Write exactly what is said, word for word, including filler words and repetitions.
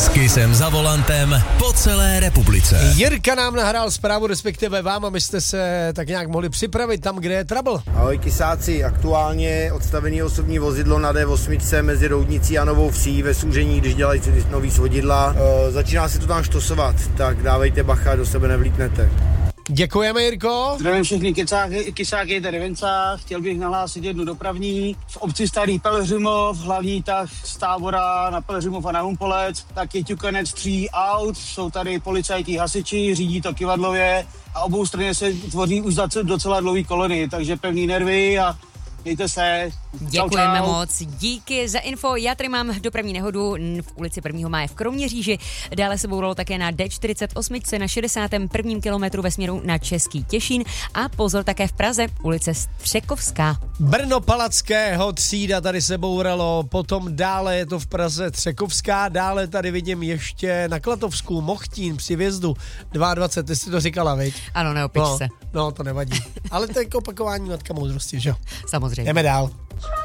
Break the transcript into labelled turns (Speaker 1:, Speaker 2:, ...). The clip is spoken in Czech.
Speaker 1: S Kissem za volantem po celé republice.
Speaker 2: Jirka nám nahrál zprávu, respektive vám, abyste se tak nějak mohli připravit tam, kde je trouble.
Speaker 3: Ahoj kysáci, aktuálně odstavený osobní vozidlo na D osm mezi Roudnicí a Novou Vsí ve Souření, když dělají nový svodidla. E, začíná se to tam štosovat, tak dávejte bacha, do sebe nevlítnete.
Speaker 2: Děkujeme, Jirko.
Speaker 4: Zdravím všechny kysáky, kysáky, tady Venca. Chtěl bych nahlásit jednu dopravní. V obci Starý Pelhřimov, hlavní tah z Tábora na Pelhřimov a na Humpolec, tak je ťukanec tří aut, jsou tady policajtí hasiči, řídí to kyvadlově a obou straně se tvoří už docela dlouhý kolony, takže pevný nervy a mějte se.
Speaker 5: Děkujeme
Speaker 4: čau, čau.
Speaker 5: moc, díky za info. Já tady mám dopravní nehodu v ulici prvního máje v Kroměříži. Dále se bouralo také na D čtyřicet osm na šedesátém prvním kilometru ve směru na Český Těšín a pozor také v Praze, ulice Střekovská.
Speaker 2: Brno Palackého třída tady se bouralo, potom dále je to v Praze Třekovská, dále tady vidím ještě na Klatovsku Mochtín při vjezdu dvacet dva, ty jsi to říkala, viď?
Speaker 5: Ano, neopič
Speaker 2: no,
Speaker 5: se.
Speaker 2: No, to nevadí. Ale to je opakování matka moudrosti, že jo?
Speaker 5: Samozřejmě.
Speaker 2: Jdeme dál.